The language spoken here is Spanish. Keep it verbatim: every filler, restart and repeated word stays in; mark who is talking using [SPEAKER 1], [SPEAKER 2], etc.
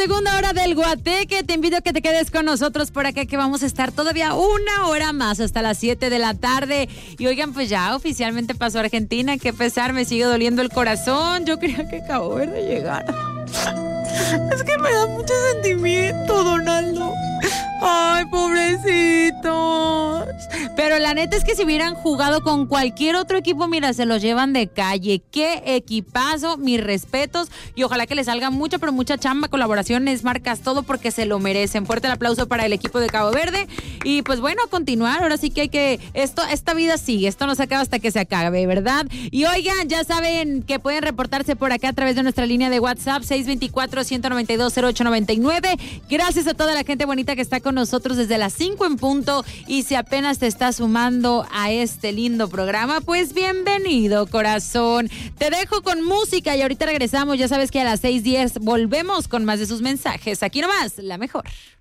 [SPEAKER 1] segunda hora del Guateque. Te invito a que te quedes con nosotros por acá, que vamos a estar todavía una hora más hasta las siete de la tarde. Y oigan, pues ya oficialmente pasó Argentina. Qué pesar, me sigue doliendo el corazón. Yo creía que Cabo Verde llegara. Es que me da mucho sentimiento, Donaldo. Ay, pobrecitos. Pero la neta es que si hubieran jugado con cualquier otro equipo, mira, se los llevan de calle. Qué equipazo, mis respetos. Y ojalá que les salga mucha, pero mucha chamba, colaboraciones, marcas, todo, porque se lo merecen. Fuerte el aplauso para el equipo de Cabo Verde. Y pues bueno, a continuar. Ahora sí que hay que... Esto, esta vida sigue. Esto no se acaba hasta que se acabe, ¿verdad? Y oigan, ya saben que pueden reportarse por acá a través de nuestra línea de WhatsApp seis dos cuatro, uno nueve dos, cero ocho nueve nueve. Gracias a toda la gente bonita que está con nosotros desde las cinco en punto. Y si apenas te estás sumando a este lindo programa, pues bienvenido, corazón. Te dejo con música y ahorita regresamos. Ya sabes que a las seis diez volvemos con más de sus mensajes. Aquí nomás, la mejor.